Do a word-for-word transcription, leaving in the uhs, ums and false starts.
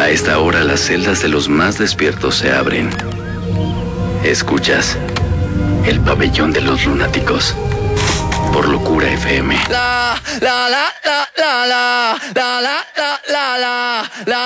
A esta hora las celdas de los más despiertos se abren. Escuchas El Pabellón de los Lunáticos por Locura F M. La, la, la, la, la, la, la, la, la, la, la.